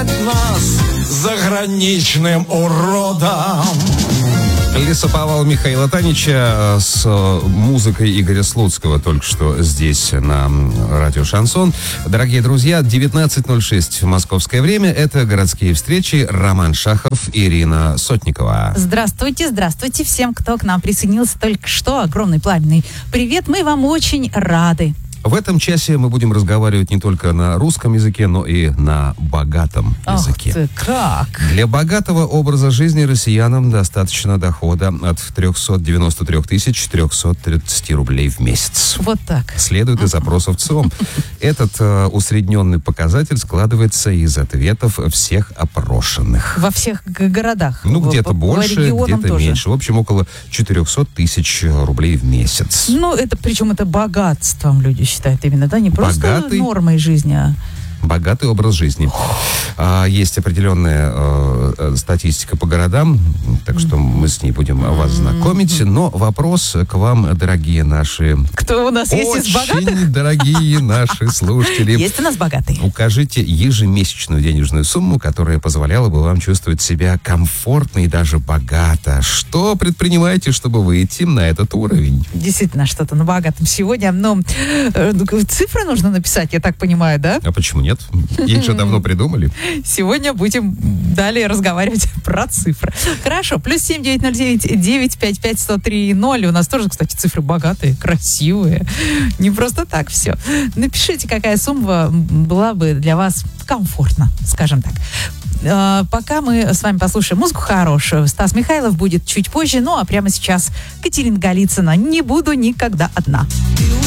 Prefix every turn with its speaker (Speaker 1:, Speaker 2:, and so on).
Speaker 1: считать нас заграничным уродом.
Speaker 2: Лесоповал Михаила Танича с музыкой Игоря Слуцкого только что здесь на радио «Шансон». Дорогие друзья, 19:06 московское время. Это городские встречи. Роман Шахов, Ирина Сотникова.
Speaker 3: Здравствуйте, здравствуйте всем, кто к нам присоединился только что. Огромный пламенный привет. Мы вам очень рады.
Speaker 2: В этом часе мы будем разговаривать не только на русском языке, но и на богатом языке.
Speaker 3: Ах ты, как?
Speaker 2: Для богатого образа жизни россиянам достаточно дохода от 393 330 рублей в месяц.
Speaker 3: Вот так.
Speaker 2: Следует из опросов ЦИОМ. Этот усредненный показатель складывается из ответов всех опрошенных.
Speaker 3: Во всех городах.
Speaker 2: Ну, где-то больше, где-то
Speaker 3: тоже.
Speaker 2: меньше. В общем, около 400 тысяч рублей в месяц.
Speaker 3: Ну, это причем это богатством люди считают именно, да? Не просто
Speaker 2: Богатый,
Speaker 3: нормой жизни, а...
Speaker 2: Богатый образ жизни. Есть определенная статистика по городам, так что мы с ней будем вас знакомить. Но вопрос к вам, дорогие наши...
Speaker 3: Кто у нас есть из богатых?
Speaker 2: Очень дорогие наши слушатели.
Speaker 3: Есть у нас богатые.
Speaker 2: Укажите ежемесячную денежную сумму, которая позволяла бы вам чувствовать себя комфортно и даже богато. Что предпринимаете, чтобы выйти на этот уровень?
Speaker 3: Действительно, что-то на богатом сегодня. Но цифры нужно написать, я так понимаю, да?
Speaker 2: А почему нет? Их же давно придумали.
Speaker 3: Сегодня будем далее разговаривать про цифры. Хорошо. +7 909 955 103 0. У нас тоже, кстати, цифры богатые, красивые. Не просто так все. Напишите, какая сумма была бы для вас комфортна, скажем так. Пока мы с вами послушаем музыку хорошую. Стас Михайлов будет чуть позже. Ну, а прямо сейчас Катерина Голицына. «Не буду никогда одна».